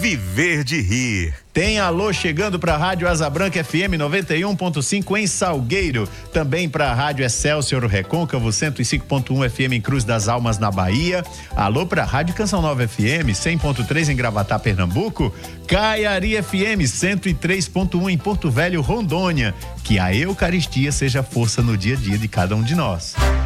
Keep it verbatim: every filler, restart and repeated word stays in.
Viver de Rir. Tem alô chegando para a Rádio Asa Branca F M noventa e um ponto cinco em Salgueiro, também para a Rádio Excelsior Recôncavo cento e cinco ponto um F M em Cruz das Almas na Bahia. Alô para a Rádio Canção Nova F M cem ponto três em Gravatá, Pernambuco. Caiari F M cento e três ponto um em Porto Velho, Rondônia. Que a Eucaristia seja força no dia a dia de cada um de nós.